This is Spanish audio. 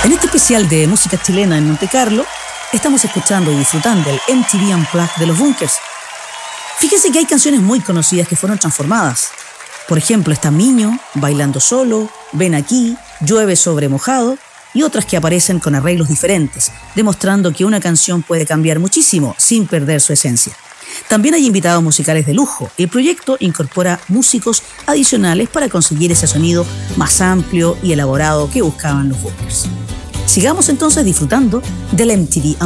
En este especial de música chilena en Monte Carlo, estamos escuchando y disfrutando el MTV Unplugged de los Bunkers. Fíjense que hay canciones muy conocidas que fueron transformadas. Por ejemplo, está Miño, Bailando Solo, Ven Aquí, Llueve sobre Mojado y otras que aparecen con arreglos diferentes, demostrando que una canción puede cambiar muchísimo sin perder su esencia. También hay invitados musicales de lujo y el proyecto incorpora músicos adicionales para conseguir ese sonido más amplio y elaborado que buscaban los Bunkers. Sigamos entonces disfrutando del MTV